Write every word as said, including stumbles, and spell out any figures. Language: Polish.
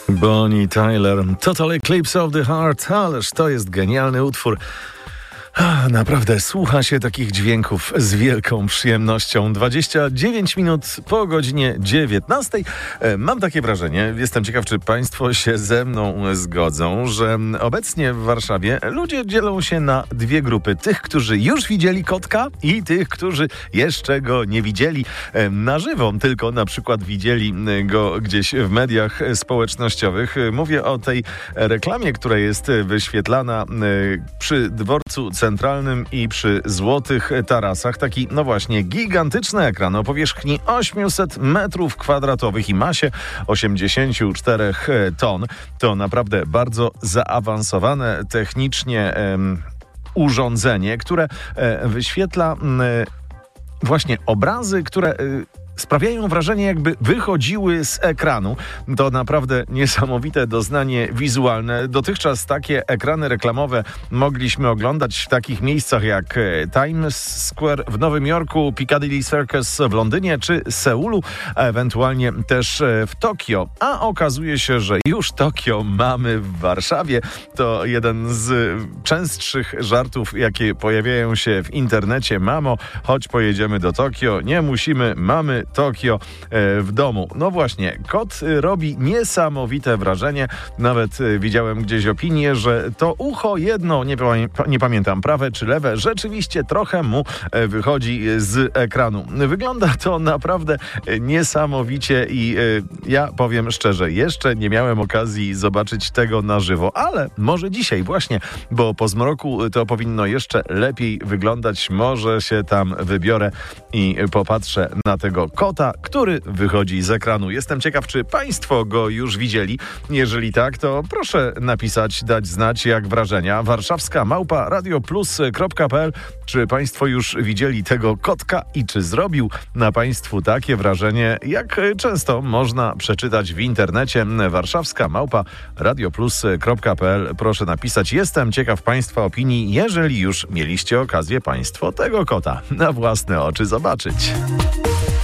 Bonnie Tyler, Total Eclipse of the Heart, ależ to jest genialny utwór. Ah, naprawdę słucha się takich dźwięków z wielką przyjemnością. dwadzieścia dziewięć minut po godzinie dziewiętnastej. Mam takie wrażenie, jestem ciekaw, czy Państwo się ze mną zgodzą, że obecnie w Warszawie ludzie dzielą się na dwie grupy. Tych, którzy już widzieli kotka i tych, którzy jeszcze go nie widzieli na żywo, tylko na przykład widzieli go gdzieś w mediach społecznościowych. Mówię o tej reklamie, która jest wyświetlana przy dworcu centralnym i przy Złotych Tarasach. Taki, no właśnie, gigantyczny ekran o powierzchni osiemset metrów kwadratowych i masie osiemdziesiąt cztery ton. To naprawdę bardzo zaawansowane technicznie em, urządzenie, które e, wyświetla m, właśnie obrazy, które... E, sprawiają wrażenie, jakby wychodziły z ekranu. To naprawdę niesamowite doznanie wizualne. Dotychczas takie ekrany reklamowe mogliśmy oglądać w takich miejscach jak Times Square w Nowym Jorku, Piccadilly Circus w Londynie czy Seulu, a ewentualnie też w Tokio. A okazuje się, że już Tokio mamy w Warszawie. To jeden z częstszych żartów, jakie pojawiają się w internecie. Mamo, choć pojedziemy do Tokio, nie musimy, mamy Tokio w domu. No właśnie, kot robi niesamowite wrażenie. Nawet widziałem gdzieś opinię, że to ucho jedno, nie, nie pamiętam, prawe czy lewe, rzeczywiście trochę mu wychodzi z ekranu. Wygląda to naprawdę niesamowicie i ja powiem szczerze, jeszcze nie miałem okazji zobaczyć tego na żywo, ale może dzisiaj właśnie, bo po zmroku to powinno jeszcze lepiej wyglądać. Może się tam wybiorę i popatrzę na tego kota, który wychodzi z ekranu. Jestem ciekaw, czy Państwo go już widzieli. Jeżeli tak, to proszę napisać, dać znać, jak wrażenia. Warszawska małpa radioplus kropka p l. Czy Państwo już widzieli tego kotka i czy zrobił na Państwu takie wrażenie, jak często można przeczytać w internecie? Warszawska małpa radioplus kropka p l. Proszę napisać. Jestem ciekaw Państwa opinii, jeżeli już mieliście okazję Państwo tego kota na własne oczy zobaczyć.